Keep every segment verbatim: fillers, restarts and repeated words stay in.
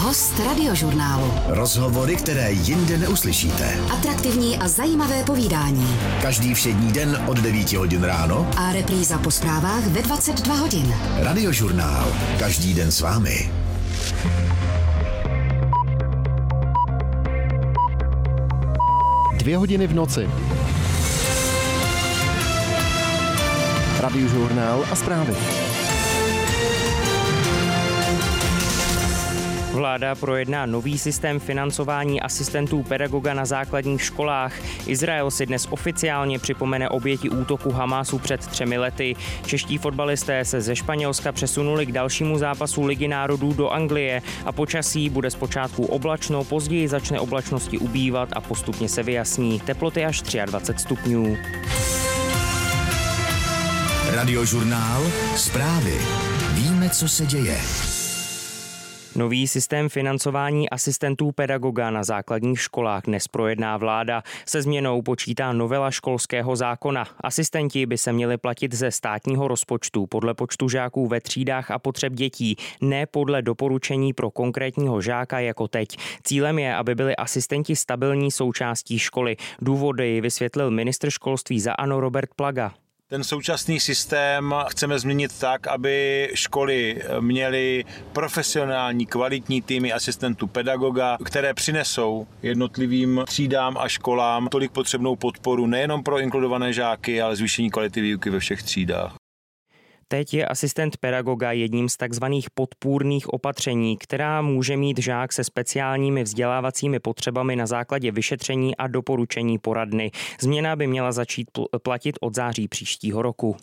Host Radiožurnálu. Rozhovory, které jinde neuslyšíte. Atraktivní a zajímavé povídání. Každý všední den od devíti hodin ráno. A repríza po zprávách ve dvacet dva hodin. Radiožurnál. Každý den s vámi. Dvě hodiny v noci. Radiožurnál a zprávy. Vláda projedná nový systém financování asistentů pedagoga na základních školách. Izrael si dnes oficiálně připomene oběti útoku Hamásu před třemi lety. Čeští fotbalisté se ze Španělska přesunuli k dalšímu zápasu Ligy národů do Anglie a počasí bude zpočátku oblačno, později začne oblačnosti ubývat a postupně se vyjasní. Teploty až dvacet tři stupňů. Radiožurnál, zprávy. Víme, co se děje. Nový systém financování asistentů pedagoga na základních školách dnes projedná vláda. Se změnou počítá novela školského zákona. Asistenti by se měli platit ze státního rozpočtu podle počtu žáků ve třídách a potřeb dětí, ne podle doporučení pro konkrétního žáka jako teď. Cílem je, aby byli asistenti stabilní součástí školy. Důvody vysvětlil ministr školství za ANO Robert Plaga. Ten současný systém chceme změnit tak, aby školy měly profesionální, kvalitní týmy asistentů pedagoga, které přinesou jednotlivým třídám a školám tolik potřebnou podporu nejenom pro inkludované žáky, ale zvýšení kvality výuky ve všech třídách. Teď je asistent pedagoga jedním z takzvaných podpůrných opatření, která může mít žák se speciálními vzdělávacími potřebami na základě vyšetření a doporučení poradny. Změna by měla začít platit od září příštího roku.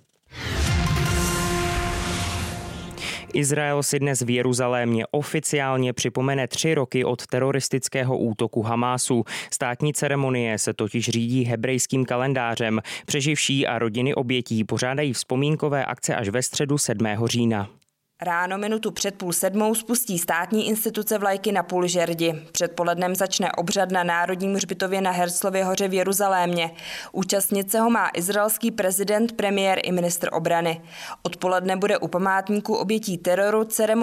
Izrael si dnes v Jeruzalémě oficiálně připomene tři roky od teroristického útoku Hamásu. Státní ceremonie se totiž řídí hebrejským kalendářem. Přeživší a rodiny obětí pořádají vzpomínkové akce až ve středu sedmého října. Ráno minutu před půl sedmou spustí státní instituce vlajky na půl žerdi. Předpolednem začne obřad na Národním hřbitově na Herzlově hoře v Jeruzalémě. Účastnit se ho má izraelský prezident, premiér i ministr obrany. Odpoledne bude u památníku obětí teroru ceremonie